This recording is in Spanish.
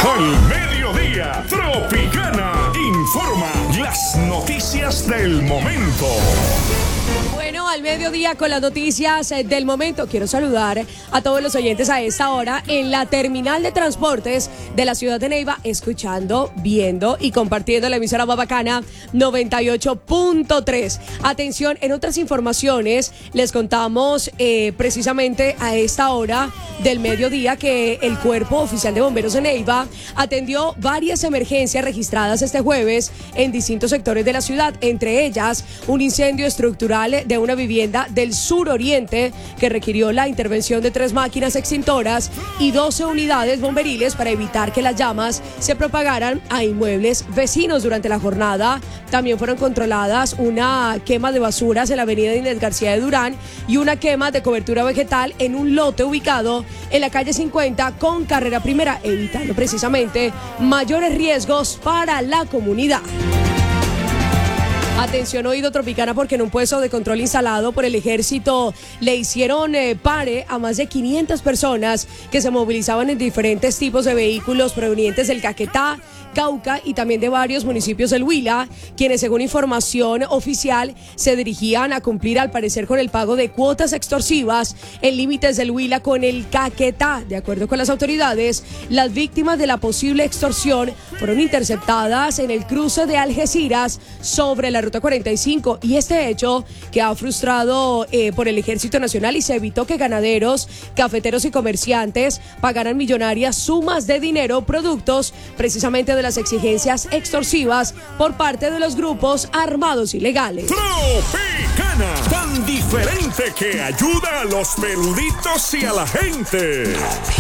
Al mediodía, Tropicana informa las noticias del momento. Bueno, al mediodía con las noticias del momento. Quiero saludar a todos los oyentes a esta hora en la terminal de transportes de la ciudad de Neiva, escuchando, viendo y compartiendo la emisora más bacana 98.3. Atención, en otras informaciones les contamos precisamente a esta hora del mediodía que el Cuerpo Oficial de Bomberos de Neiva atendió varias emergencias registradas este jueves en distintos sectores de la ciudad, entre ellas un incendio estructural de una vivienda del suroriente que requirió la intervención de 3 máquinas extintoras y 12 unidades bomberiles para evitar que las llamas se propagaran a inmuebles vecinos. Durante la jornada también fueron controladas una quema de basuras en la avenida Inés García de Durán y una quema de cobertura vegetal en un lote ubicado en la calle 50 con carrera primera, evitando precisamente mayores riesgos para la comunidad. Atención, oído Tropicana, porque en un puesto de control instalado por el ejército le hicieron pare a más de 500 personas que se movilizaban en diferentes tipos de vehículos provenientes del Caquetá, Cauca y también de varios municipios del Huila, quienes según información oficial se dirigían a cumplir al parecer con el pago de cuotas extorsivas en límites del Huila con el Caquetá. De acuerdo con las autoridades, las víctimas de la posible extorsión fueron interceptadas en el cruce de Algeciras sobre la ruta 45 y este hecho que ha frustrado por el Ejército Nacional y se evitó que ganaderos, cafeteros y comerciantes pagaran millonarias sumas de dinero productos precisamente de las exigencias extorsivas por parte de los grupos armados ilegales. Tropicana, tan diferente que ayuda a los peluditos y a la gente.